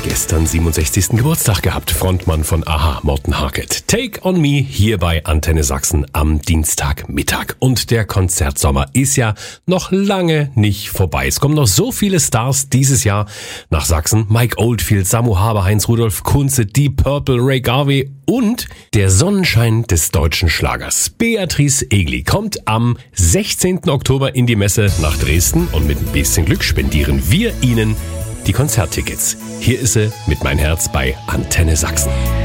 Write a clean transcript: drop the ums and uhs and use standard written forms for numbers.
Gestern 67. Geburtstag gehabt, Frontmann von a-ha, Morten Harket. Take on Me hier bei Antenne Sachsen am Dienstagmittag. Und der Konzertsommer ist ja noch lange nicht vorbei. Es kommen noch so viele Stars dieses Jahr nach Sachsen. Mike Oldfield, Samu Haber, Heinz-Rudolf Kunze, Deep Purple, Ray Garvey und der Sonnenschein des deutschen Schlagers. Beatrice Egli kommt am 16. Oktober in die Messe nach Dresden und mit ein bisschen Glück spendieren wir Ihnen die Konzerttickets. Hier ist sie mit Mein Herz bei Antenne Sachsen.